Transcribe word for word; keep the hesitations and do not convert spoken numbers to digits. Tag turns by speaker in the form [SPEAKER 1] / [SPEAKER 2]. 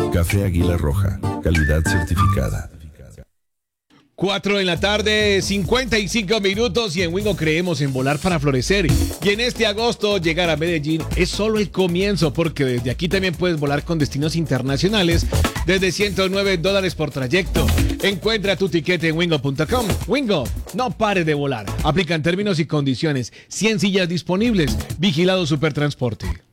[SPEAKER 1] Café Águila Roja, calidad certificada.
[SPEAKER 2] Cuatro en la tarde, cincuenta y cinco minutos, y en Wingo creemos en volar para florecer. Y en este agosto llegar a Medellín es solo el comienzo, porque desde aquí también puedes volar con destinos internacionales desde ciento nueve dólares por trayecto. Encuentra tu tiquete en wingo punto com. Wingo, no pare de volar. Aplican términos y condiciones. cien sillas disponibles. Vigilado Supertransporte.